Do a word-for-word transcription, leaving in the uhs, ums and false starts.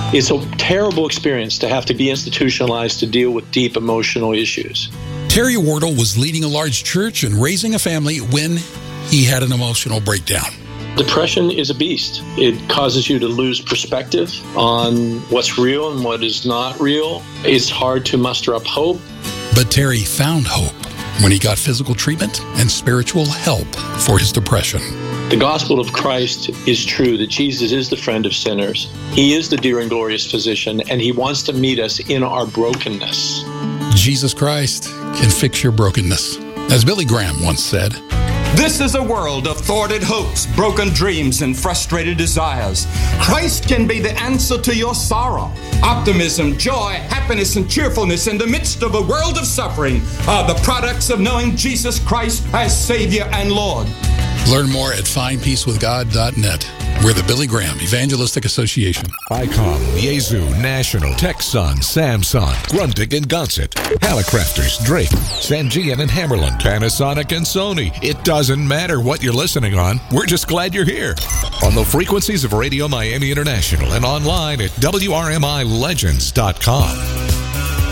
It's a terrible experience to have to be institutionalized to deal with deep emotional issues. Terry Wardle was leading a large church and raising a family when he had an emotional breakdown. Depression is a beast. It causes you to lose perspective on what's real and what is not real. It's hard to muster up hope. But Terry found hope when he got physical treatment and spiritual help for his depression. The gospel of Christ is true, that Jesus is the friend of sinners. He is the dear and glorious physician, and he wants to meet us in our brokenness. Jesus Christ can fix your brokenness. As Billy Graham once said, "This is a world of thwarted hopes, broken dreams, and frustrated desires. Christ can be the answer to your sorrow. Optimism, joy, happiness, and cheerfulness in the midst of a world of suffering are the products of knowing Jesus Christ as Savior and Lord." Learn more at find peace with god dot net. We're the Billy Graham Evangelistic Association. ICOM, Yaesu, National, Texan, Samsung, Grundig and Gonset, Hallicrafters, Drake, Sangean and Hammerland, Panasonic and Sony. It doesn't matter what you're listening on. We're just glad you're here. On the frequencies of Radio Miami International and online at W R M I legends dot com.